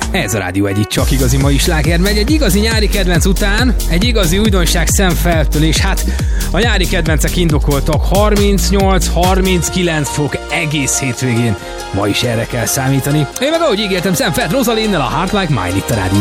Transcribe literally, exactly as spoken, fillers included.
Ez a Rádió egy, itt csak igazi mai sláger megy. Egy igazi nyári kedvenc után egy igazi újdonság Szemfeltől, és hát a nyári kedvencek indokoltak. harmincnyolc harminckilenc fok egész hétvégén. Ma is erre kell számítani. Én meg ahogy ígértem, Szemfelt Rozalinnel, a Heart Like Mine itt a Rádió